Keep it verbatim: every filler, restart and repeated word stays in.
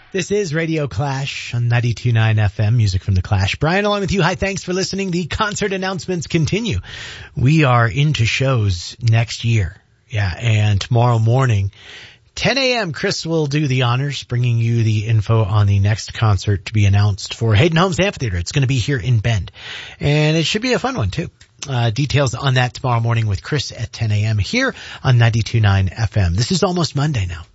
This is Radio Clash on ninety-two point nine F M, music from The Clash. Brian along with you. Hi, thanks for listening. The concert announcements continue. We are into shows next year. Yeah, and tomorrow morning, ten a.m., Chris will do the honors, bringing you the info on the next concert to be announced for Hayden Homes Amphitheater. It's going to be here in Bend, and it should be a fun one, too. Uh, details on that tomorrow morning with Chris at ten a.m. here on ninety-two point nine F M. This is almost Monday now.